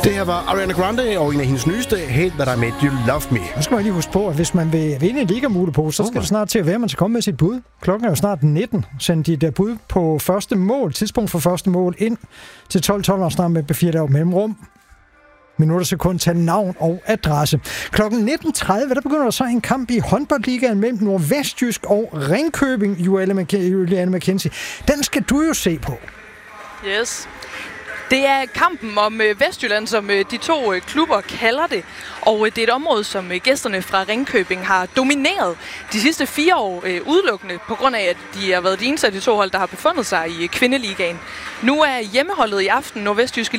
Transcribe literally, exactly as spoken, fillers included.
Det her var Ariana Grande og en af hendes nyeste, Hate That I Made You Love Me. Nu skal man lige huske på, at hvis man vil vinde en ligamule-pose, så skal det snart til at være, at man skal komme med sit bud. Klokken er jo snart nitten. Send dit uh, bud på første mål, tidspunkt for første mål, ind til tolv tolv og snart med B fire der mellemrum. Minutter, sekund, tal navn og adresse. Klokken nitten tredive, der begynder der så en kamp i håndboldligaen mellem Nordvestjysk og Ringkøbing, Juliane McKenzie. Den skal du jo se på. Yes. Det er kampen om Vestjylland, som de to klubber kalder det. Og det er et område, som gæsterne fra Ringkøbing har domineret de sidste fire år udelukkende, på grund af, at de har været de eneste af de to hold, der har befundet sig i kvindeligaen. Nu er hjemmeholdet i aften Nordvestjyske